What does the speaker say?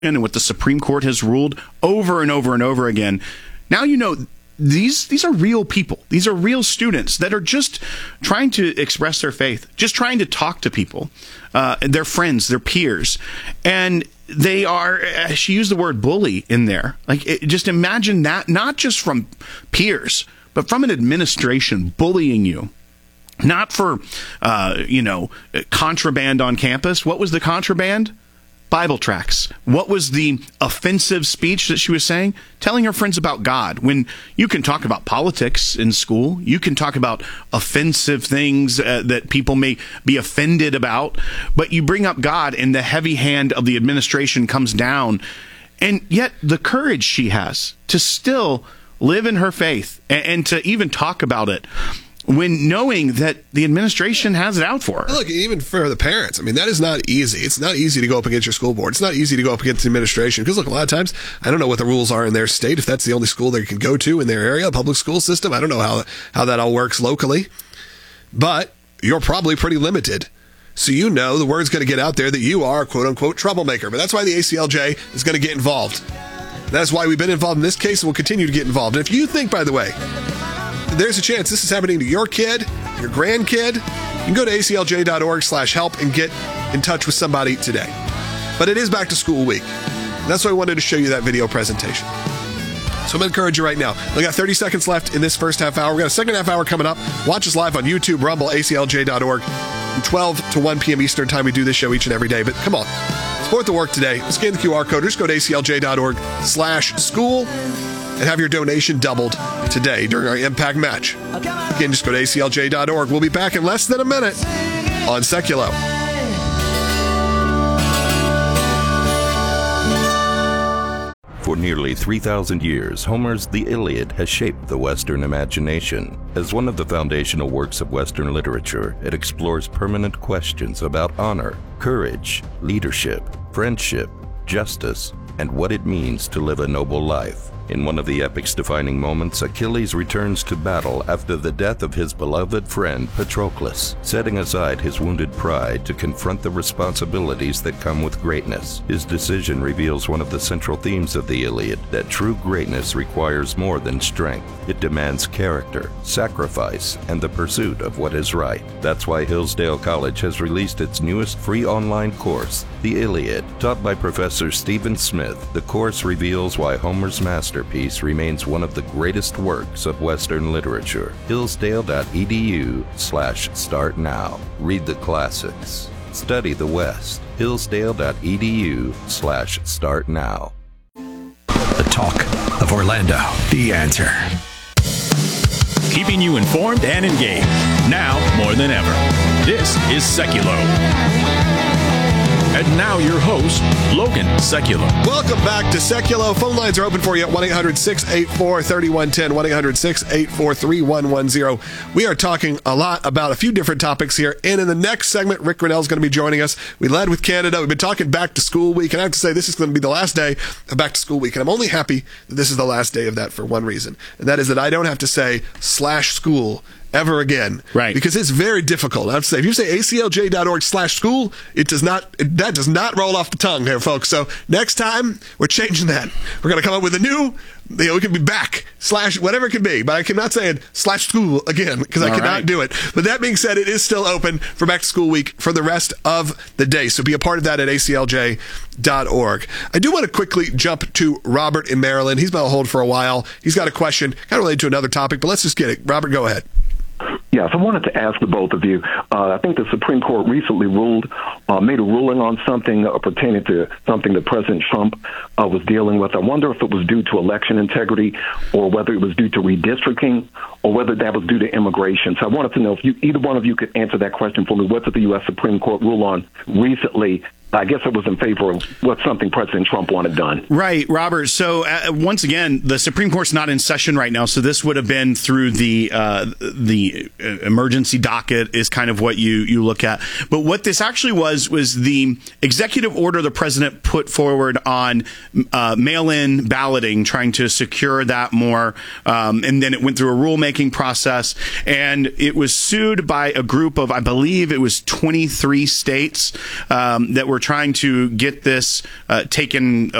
and what the Supreme Court has ruled over and over and over again. Now you know these are real people. These are real students that are just trying to express their faith, just trying to talk to people, their friends, their peers. And they are, she used the word bully in there. Just imagine that, not just from peers, but from an administration bullying you. Not for, contraband on campus. What was the contraband? Bible tracts. What was the offensive speech that she was saying? Telling her friends about God. When you can talk about politics in school, you can talk about offensive things that people may be offended about, but you bring up God and the heavy hand of the administration comes down. And yet the courage she has to still live in her faith and to even talk about it, when knowing that the administration has it out for her. Look, even for the parents, I mean, that is not easy. It's not easy to go up against your school board. It's not easy to go up against the administration because, look, a lot of times, I don't know what the rules are in their state, if that's the only school they can go to in their area, public school system. I don't know how that all works locally. But you're probably pretty limited. So you know the word's going to get out there that you are a quote-unquote troublemaker. But that's why the ACLJ is going to get involved. That's why we've been involved in this case and will continue to get involved. And if you think, by the way, there's a chance this is happening to your kid, your grandkid, you can go to aclj.org/help and get in touch with somebody today. But it is back to school week. That's why I wanted to show you that video presentation. So I'm going to encourage you right now. We got 30 seconds left in this first half hour. We got a second half hour coming up. Watch us live on YouTube, Rumble, aclj.org. From 12 to 1 p.m. Eastern time, we do this show each and every day. But come on, support the work today. Scan the QR code or just go to aclj.org/school. and have your donation doubled today during our Impact Match. Again, just go to aclj.org. We'll be back in less than a minute on Seculo. For nearly 3,000 years, Homer's The Iliad has shaped the Western imagination. As one of the foundational works of Western literature, it explores permanent questions about honor, courage, leadership, friendship, justice, and what it means to live a noble life. In one of the epic's defining moments, Achilles returns to battle after the death of his beloved friend Patroclus, setting aside his wounded pride to confront the responsibilities that come with greatness. His decision reveals one of the central themes of the Iliad, that true greatness requires more than strength. It demands character, sacrifice, and the pursuit of what is right. That's why Hillsdale College has released its newest free online course, The Iliad. Taught by Professor Stephen Smith, the course reveals why Homer's masterpiece remains one of the greatest works of Western literature. Hillsdale.edu/start now. Read the classics. Study the West. Hillsdale.edu/start now. The talk of Orlando. The Answer. Keeping you informed and engaged. Now more than ever. This is Seculo. And now your host, Logan Seculo. Welcome back to Seculo. Phone lines are open for you at 1-800-684-3110, 1-800-684-3110. We are talking a lot about a few different topics here, and in the next segment, Rick Grinnell is going to be joining us. We led with Canada. We've been talking back to school week, and I have to say this is going to be the last day of back to school week, and I'm only happy that this is the last day of that for one reason, and that is that I don't have to say /school ever again. Right. Because it's very difficult. I have to say, if you say aclj.org/school, that does not roll off the tongue there, folks. So next time, we're changing that. We're going to come up with a new, we can be back, whatever it can be. But I cannot say it /school again, because I cannot do it. But that being said, it is still open for back to school week for the rest of the day. So be a part of that at aclj.org. I do want to quickly jump to Robert in Maryland. He's been on hold for a while. He's got a question, kind of related to another topic, but let's just get it. Robert, go ahead. Yes, I wanted to ask the both of you. I think the Supreme Court recently made a ruling on something pertaining to something that President Trump was dealing with. I wonder if it was due to election integrity or whether it was due to redistricting or whether that was due to immigration. So I wanted to know if either one of you could answer that question for me. What did the U.S. Supreme Court rule on recently? I guess it was in favor of something President Trump wanted done. Right, Robert. So once again, the Supreme Court's not in session right now, so this would have been through the emergency docket is kind of what you look at. But what this actually was the executive order the president put forward on mail-in balloting, trying to secure that more, and then it went through a rulemaking process, and it was sued by a group of, I believe it was 23 states that were trying to get this taken